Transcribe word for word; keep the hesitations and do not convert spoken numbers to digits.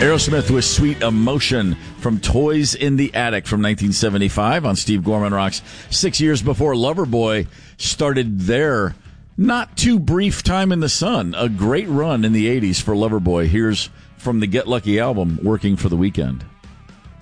Aerosmith with Sweet Emotion from Toys in the Attic from nineteen seventy-five on Steve Gorman Rocks. Six years before Loverboy started their not too brief time in the sun. A great run in the eighties for Loverboy. Here's from the Get Lucky album, Working for the Weekend.